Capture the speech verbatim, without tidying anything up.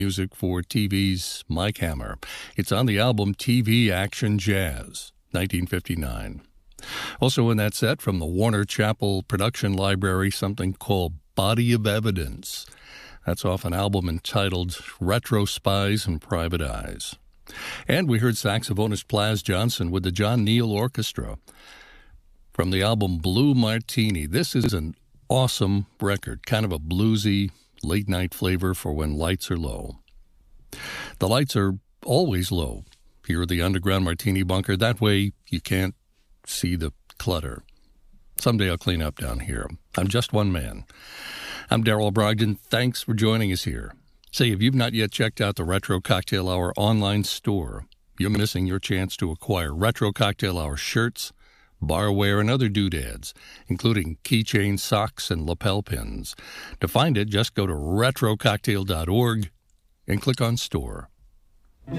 music for T V's Mike Hammer. It's on the album T V Action Jazz, nineteen fifty-nine. Also in that set, from the Warner Chappell production library, something called Body of Evidence. That's off an album entitled Retro Spies and Private Eyes. And we heard saxophonist Plas Johnson with the John Neal Orchestra from the album Blue Martini. This is an awesome record, kind of a bluesy, late-night flavor for when lights are low. The lights are always low here at the Underground Martini Bunker. That way you can't see the clutter. Someday I'll clean up down here. I'm just one man. I'm Darrell Brogdon. Thanks for joining us here. Say, if you've not yet checked out the Retro Cocktail Hour online store, you're missing your chance to acquire Retro Cocktail Hour shirts, barware, and other doodads, including keychains, socks, and lapel pins. To find it, just go to retro cocktail dot org and click on Store.